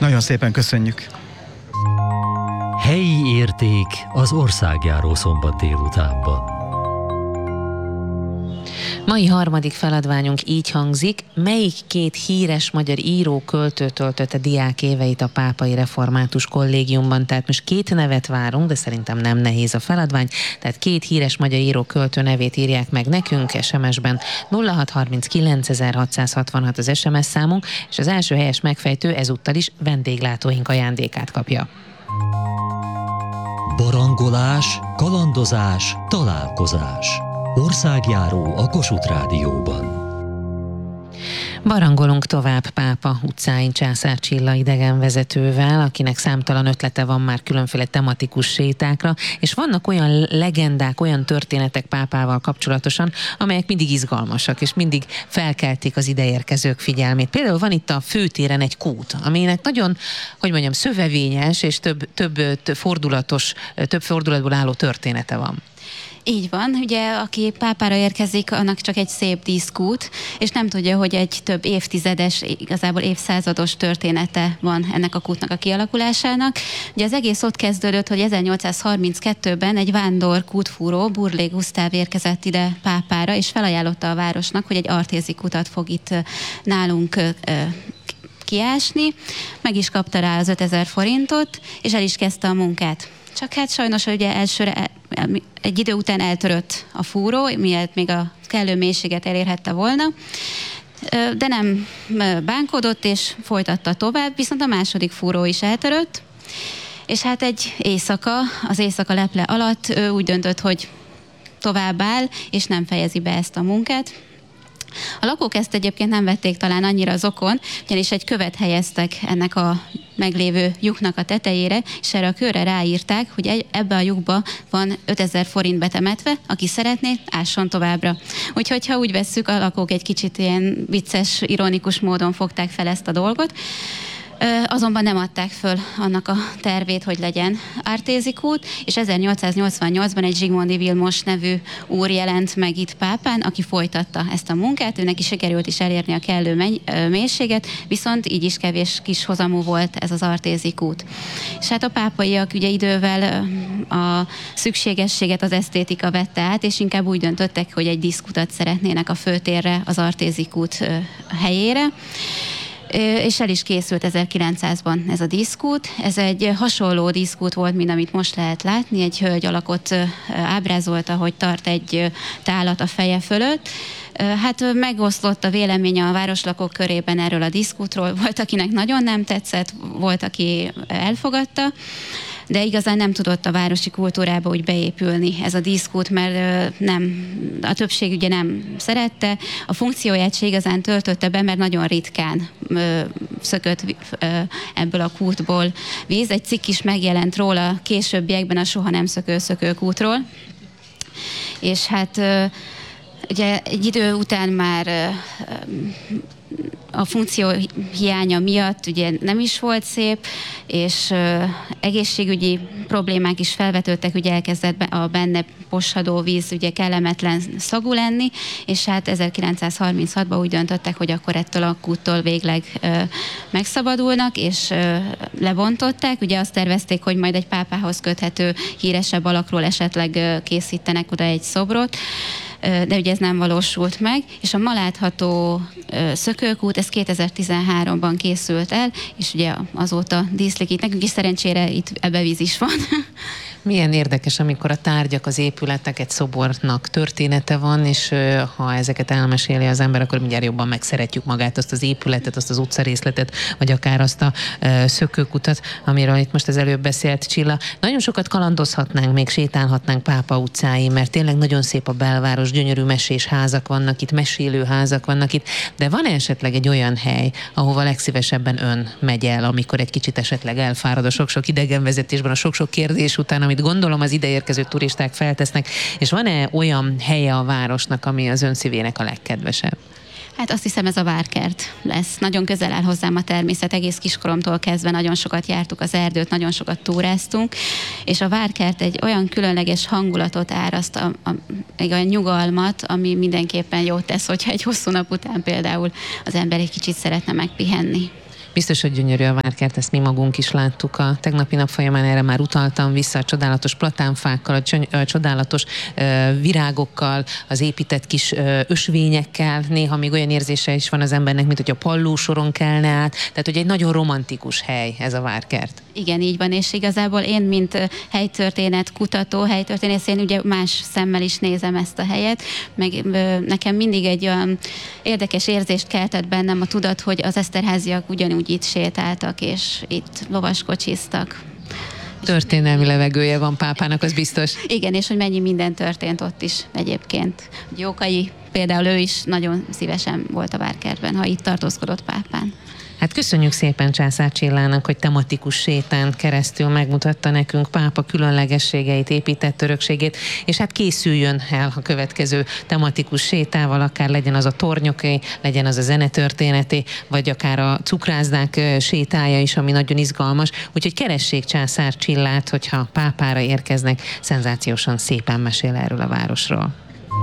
Nagyon szépen köszönjük. Helyi érték az országjáró szombat délutánban. Mai harmadik feladványunk így hangzik: melyik két híres magyar író, költő töltötte diákéveit a Pápai Református Kollégiumban? Tehát most két nevet várunk, de szerintem nem nehéz a feladvány. Tehát két híres magyar író, költő nevét írják meg nekünk SMS-ben. 0639 666 az SMS számunk, és az első helyes megfejtő ezúttal is vendéglátóink ajándékát kapja. Barangolás, kalandozás, találkozás. Országjáró a Kossuth Rádióban. Barangolunk tovább Pápa utcáin Császár Csilla idegenvezetővel, akinek számtalan ötlete van már különféle tematikus sétákra, és vannak olyan legendák, olyan történetek Pápával kapcsolatosan, amelyek mindig izgalmasak, és mindig felkeltik az ideérkezők figyelmét. Például van itt a főtéren egy kút, aminek nagyon, szövevényes és több fordulatból álló története van. Így van, ugye aki Pápára érkezik, annak csak egy szép díszkút, és nem tudja, hogy egy több évtizedes, igazából évszázados története van ennek a kútnak a kialakulásának. Ugye az egész ott kezdődött, hogy 1832-ben egy vándor kútfúró, Burlé Gusztáv érkezett ide Pápára, és felajánlotta a városnak, hogy egy artézi kutat fog itt nálunk kiásni. Meg is kapta rá az 5000 forintot, és el is kezdte a munkát. Csak hát sajnos ugye elsőre egy idő után eltörött a fúró, mielőtt még a kellő mélységet elérhette volna, de nem bánkodott, és folytatta tovább, viszont a második fúró is eltörött, és hát egy éjszaka, az éjszaka leple alatt ő úgy döntött, hogy tovább áll, és nem fejezi be ezt a munkát. A lakók ezt egyébként nem vették talán annyira zokon, ugyanis egy követ helyeztek ennek a meglévő lyuknak a tetejére, és erre a kőre ráírták, hogy ebbe a lyukba van 5000 forint betemetve, aki szeretné, ásson továbbra. Úgyhogy ha úgy vesszük, a lakók egy kicsit ilyen vicces, ironikus módon fogták fel ezt a dolgot. Azonban nem adták föl annak a tervét, hogy legyen artézi kút, és 1888-ban egy Zsigmondy Vilmos nevű úr jelent meg itt Pápán, aki folytatta ezt a munkát, őnek is sikerült is elérni a kellő mélységet, viszont így is kevés kis hozamú volt ez az artézi kút. És hát a pápaiak ugye idővel a szükségességet az esztétika vette át, és inkább úgy döntöttek, hogy egy díszkutat szeretnének a főtérre, az artézi kút helyére. És el is készült 1900-ban ez a díszkút. Ez egy hasonló díszkút volt, mint amit most lehet látni. Egy hölgy alakot ábrázolta, hogy tart egy tálat a feje fölött. Hát megoszlott a véleménye a városlakók körében erről a díszkútról. Volt, akinek nagyon nem tetszett, volt, aki elfogadta, de igazán nem tudott a városi kultúrába úgy beépülni ez a díszkút, mert a többség ugye nem szerette. A funkcióját se igazán töltötte be, mert nagyon ritkán szökött ebből a kútból víz. Egy cikk is megjelent róla későbbiekben a soha nem szökő kútról. És hát ugye egy idő után már a funkció hiánya miatt ugye nem is volt szép, és egészségügyi problémák is felvetődtek, ugye elkezdett a benne poshadó víz ugye kellemetlen szagú lenni, és hát 1936-ban úgy döntöttek, hogy akkor ettől a kúttól végleg megszabadulnak, és lebontották. Ugye azt tervezték, hogy majd egy pápához köthető híresebb alakról esetleg készítenek oda egy szobrot, de ugye ez nem valósult meg, és a ma látható szökőkút, ez 2013-ban készült el, és ugye azóta díszlik itt. Nekünk is szerencsére itt ebbe víz is van. Milyen érdekes, amikor a tárgyak, az épületek, egy szobornak története van, és ha ezeket elmeséli az ember, akkor mindjárt jobban megszeretjük magát, azt az épületet, azt az utcarészletet, vagy akár azt a szökőkutat, amiről itt most az előbb beszélt Csilla. Nagyon sokat kalandozhatnánk, még sétálhatnánk Pápa utcáin, mert tényleg nagyon szép a belváros, gyönyörű mesés házak vannak itt, mesélő házak vannak itt, de van esetleg egy olyan hely, ahova legszívesebben ön megy el, amikor egy kicsit esetleg elfárad a sok-sok idegenvezetésben, a sok-sok kérdés után, amit gondolom az ideérkező turisták feltesznek, és van-e olyan helye a városnak, ami az ön szívének a legkedvesebb? Hát azt hiszem, ez a várkert lesz. Nagyon közel áll hozzám a természet, egész kiskoromtól kezdve nagyon sokat jártuk az erdőt, nagyon sokat túráztunk, és a várkert egy olyan különleges hangulatot áraszt, egy olyan nyugalmat, ami mindenképpen jót tesz, hogyha egy hosszú nap után például az ember egy kicsit szeretne megpihenni. Biztos, hogy gyönyörű a várkert, ezt mi magunk is láttuk a tegnapi nap folyamán, erre már utaltam vissza, a csodálatos platánfákkal, a csodálatos virágokkal, az épített kis ösvényekkel, néha még olyan érzése is van az embernek, mint hogy a pallósoron kelne át, tehát hogy egy nagyon romantikus hely ez a várkert. Igen, így van, és igazából én, mint helytörténet kutató, helytörténész, én ugye más szemmel is nézem ezt a helyet, meg nekem mindig egy olyan érdekes érzést keltett bennem a tudat, hogy az Eszterháziak ugyanúgy itt sétáltak, és itt lovaskocsiztak. Történelmi levegője van Pápának, az biztos. Igen, és hogy mennyi minden történt ott is egyébként. Jókai, például ő is nagyon szívesen volt a várkertben, ha itt tartózkodott Pápán. Hát köszönjük szépen Császár Csillának, hogy tematikus sétán keresztül megmutatta nekünk Pápa különlegességeit, épített örökségét, és hát készüljön el a következő tematikus sétával, akár legyen az a tornyoké, legyen az a zenetörténeté, vagy akár a cukrászdák sétája is, ami nagyon izgalmas. Úgyhogy keressék Császár Csillát, hogyha Pápára érkeznek, szenzációsan szépen mesél erről a városról.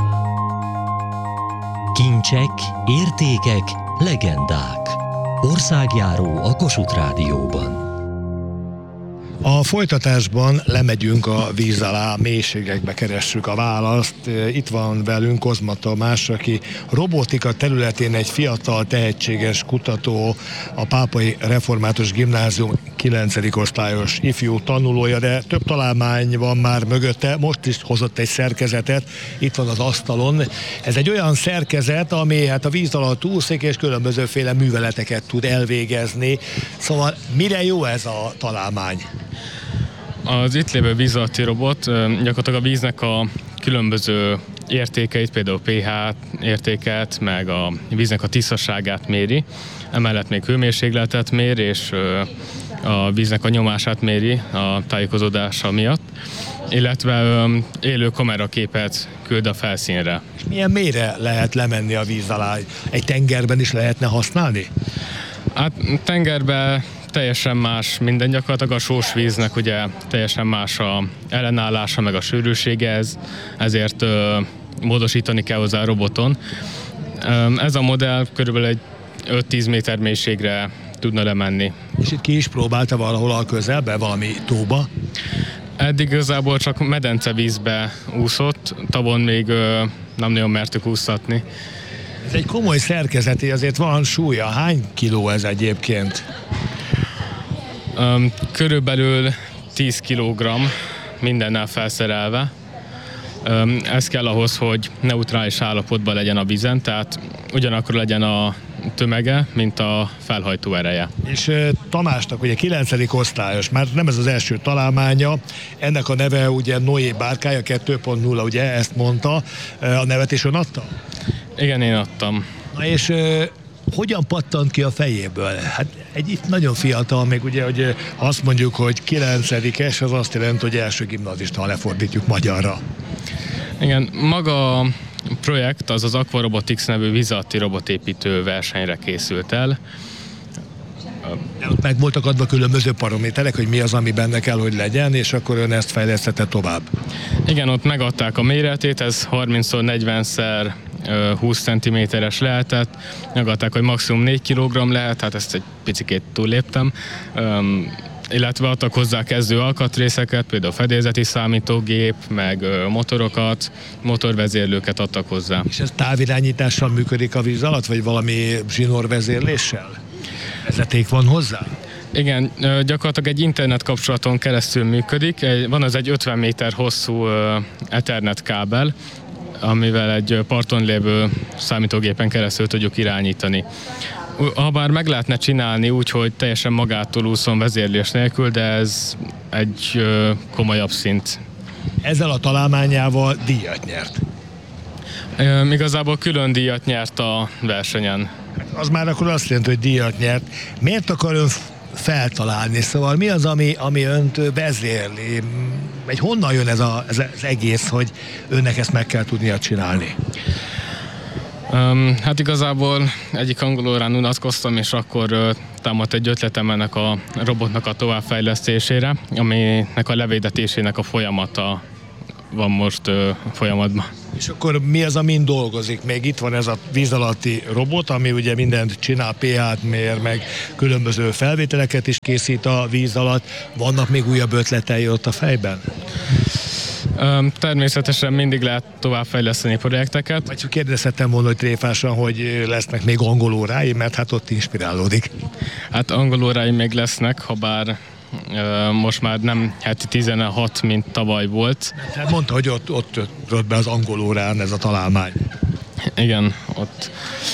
Kincsek, értékek, legendák. Országjáró a Kossuth Rádióban. A folytatásban lemegyünk a víz alá, mélységekbe keressük a választ. Itt van velünk Kozma Tamás, aki robotika területén egy fiatal, tehetséges kutató, a Pápai Református Gimnázium 9. osztályos ifjú tanulója, de több találmány van már mögötte, most is hozott egy szerkezetet, itt van az asztalon. Ez egy olyan szerkezet, ami hát a víz alatt úszik, és különbözőféle műveleteket tud elvégezni. Szóval mire jó ez a találmány? Az itt lévő víz alatti robot gyakorlatilag a víznek a különböző értékeit, például pH értéket, meg a víznek a tisztaságát méri, emellett még hőmérsékletet mér, és a víznek a nyomását méri a tájékozódása miatt, illetve élő kameraképet küld a felszínre. És milyen mélyre lehet lemenni a víz alá? Egy tengerben is lehetne használni? Hát tengerben teljesen más minden, gyakorlatilag a sós víznek ugye teljesen más a ellenállása, meg a sűrűsége, ezért módosítani kell hozzá a roboton. Ez a modell körülbelül egy 5-10 méter mélységre tudna lemenni. És itt ki is próbálta valahol a közelbe, valami tóba? Eddig igazából csak medencevízbe úszott, tavon még nem nagyon mertük úsztatni. Ez egy komoly szerkezeti, azért van súlya. Hány kiló ez egyébként? Körülbelül 10 kg mindennel felszerelve. Ez kell ahhoz, hogy neutrális állapotban legyen a vízen, tehát ugyanakkor legyen a tömege, mint a felhajtó ereje. És Tamásnak ugye 9. osztályos, már nem ez az első találmánya, ennek a neve ugye Noé bárkája 2.0, ugye ezt mondta, a nevet is ön adta? Igen, én adtam. Na és hogyan pattant ki a fejéből? Hát egy itt nagyon fiatal, még ugye, hogy azt mondjuk, hogy 9-es, az azt jelenti, hogy első gimnazista, ha lefordítjuk magyarra. Igen, maga a projekt az Aqua Robotics nevű víz alatti robotépítő versenyre készült el. Ott meg voltak adva különböző paraméterek, hogy mi az, ami benne kell, hogy legyen, és akkor ön ezt fejlesztette tovább. Igen, ott megadták a méretét, ez 30x40x 20 cm-es lehetett, megadták, hogy maximum 4 kg lehet, hát ezt egy picikét túlléptem, illetve adtak hozzá kezdő alkatrészeket, például fedélzeti számítógép, meg motorokat, motorvezérlőket adtak hozzá. És ez távirányítással működik a víz alatt, vagy valami zsinórvezérléssel? Vezeték van hozzá? Igen, gyakorlatilag egy internet kapcsolaton keresztül működik. Van az egy 50 méter hosszú Ethernet kábel, amivel egy parton lévő számítógépen keresztül tudjuk irányítani. Habár meg lehetne csinálni úgy, hogy teljesen magától úszon vezérlés nélkül, de ez egy komolyabb szint. Ezzel a találmányával díjat nyert. Igazából külön díjat nyert a versenyen. Az már akkor azt jelenti, hogy díjat nyert. Miért akar ön feltalálni? Szóval mi az, ami önt vezérli? Vagy honnan jön ez az egész, hogy önnek ezt meg kell tudnia csinálni? Hát igazából egyik angolórán unatkoztam, és akkor támadt egy ötletem ennek a robotnak a továbbfejlesztésére, aminek a levédetésének a folyamata van most folyamatban. És akkor mi az, amin dolgozik? Még itt van ez a víz alatti robot, ami ugye mindent csinál, pH-t mér, meg különböző felvételeket is készít a víz alatt. Vannak még újabb ötletei ott a fejben? Természetesen mindig lehet továbbfejleszteni projekteket. Vagy csak kérdezhetem volna, hogy tréfásan, hogy lesznek még angol órái, mert hát ott inspirálódik. Hát angol óráim még lesznek, ha bár most már nem heti 16, mint tavaly volt. Tehát mondta, hogy ott be az angol órán ez a találmány. Igen, ott.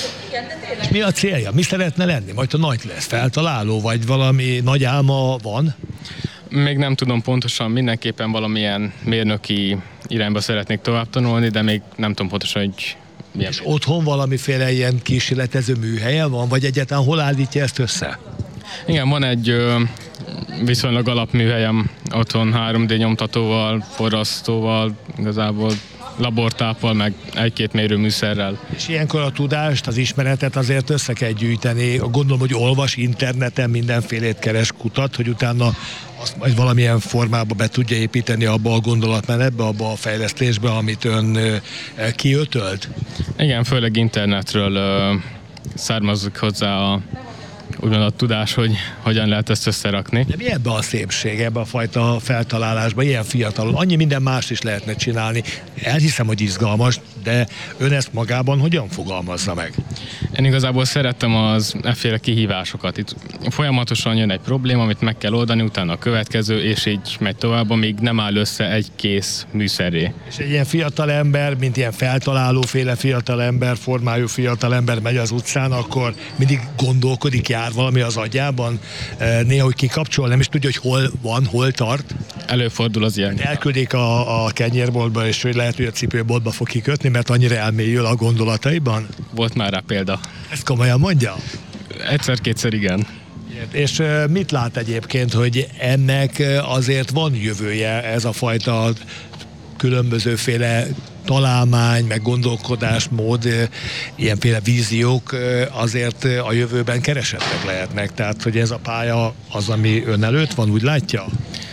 És mi a célja? Mi szeretne lenni? Majd a nagy lesz feltaláló, vagy valami nagy álma van? Még nem tudom pontosan, mindenképpen valamilyen mérnöki irányba szeretnék tovább tanulni, de még nem tudom pontosan, hogy milyen. És otthon valamiféle ilyen kísérletező műhelye van, vagy egyáltalán hol állítja ezt össze? Igen, van egy viszonylag alapműhelyem otthon 3D nyomtatóval, forrasztóval, igazából labortáppal, meg egy-két mérőműszerrel. És ilyenkor a tudást, az ismeretet azért össze kell gyűjteni. Gondolom, hogy olvas interneten, mindenfélét keres, kutat, hogy utána azt majd valamilyen formába be tudja építeni abba a gondolatmenetbe, abba a fejlesztésbe, amit ön kiötölt. Igen, főleg internetről származik hozzá úgymond a tudás, hogy hogyan lehet ezt összerakni. De mi ebbe a szépség, ebbe a fajta feltalálásba, ilyen fiatalon? Annyi minden más is lehetne csinálni. Elhiszem, hogy izgalmas, de ön ezt magában hogyan fogalmazza meg? Én igazából szerettem az efféle kihívásokat. Itt folyamatosan jön egy probléma, amit meg kell oldani, utána a következő, és így megy tovább, amíg nem áll össze egy kész műszerré. És egy ilyen fiatal ember, mint ilyen feltalálóféle fiatal ember, formájú fiatal ember megy az utcán, akkor mindig gondolkodik, jár valami az agyában, néha, hogy kikapcsol, nem is tudja, hogy hol van, hol tart. Előfordul az ilyen. Elküldik a kenyérboltba, és hogy lehet, hogy a cipőboltba fog kikötni, mert annyira elmélyül a gondolataiban. Volt már rá példa. Ezt komolyan mondja? Egyszer-kétszer igen. És mit lát egyébként, hogy ennek azért van jövője, ez a fajta különbözőféle találmány, meg gondolkodásmód, ilyenféle víziók azért a jövőben keresettek lehetnek. Tehát, hogy ez a pálya az, ami ön előtt van, úgy látja?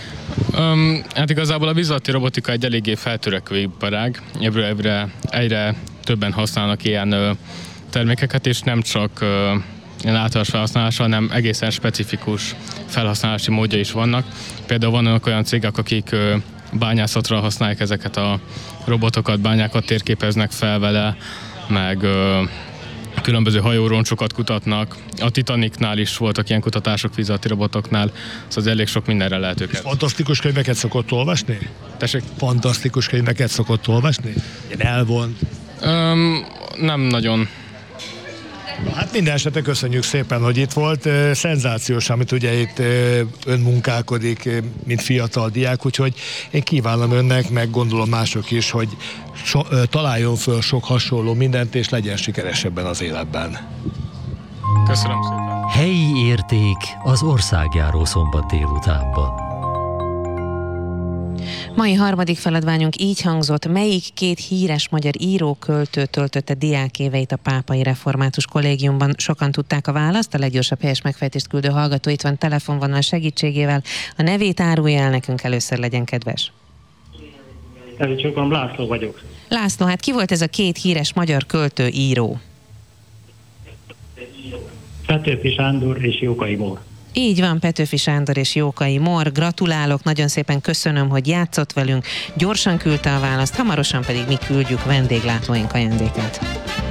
Hát igazából a víz alatti robotika egy eléggé feltörekvő iparág. Évről évre egyre többen használnak ilyen termékeket, és nem csak ilyen általános felhasználása, hanem egészen specifikus felhasználási módja is vannak. Például vannak olyan cégek, akik bányászatra használják ezeket a robotokat, bányákat térképeznek fel vele, meg különböző hajóroncsokat kutatnak. A Titanicnál is voltak ilyen kutatások víz alatti robotoknál, szóval elég sok mindenre lehet őket. Fantasztikus könyveket szokott olvasni? Tessék? Fantasztikus könyveket szokott olvasni? Ilyen elvont? Nem nagyon. Hát minden esetre köszönjük szépen, hogy itt volt. Szenzációs, amit ugye itt ön munkálkodik, mint fiatal diák, úgyhogy én kívánom önnek, meg gondolom mások is, hogy találjon föl sok hasonló mindent, és legyen sikeres ebben az életben. Köszönöm szépen. Helyi érték az országjáró szombat délutánban. Mai harmadik feladványunk így hangzott: melyik két híres magyar író-költő töltötte diákéveit a Pápai Református Kollégiumban? Sokan tudták a választ, a leggyorsabb helyes megfejtést küldő hallgató itt van telefonvonal segítségével. A nevét árulja el nekünk először, legyen kedves. Előcsókom, László vagyok. László, hát ki volt ez a két híres magyar költő, író? Petőfi Sándor és Jókai Mór. Így van, Petőfi Sándor és Jókai Mór. Gratulálok, nagyon szépen köszönöm, hogy játszott velünk, gyorsan küldte a választ, hamarosan pedig mi küldjük vendéglátóink ajándékát.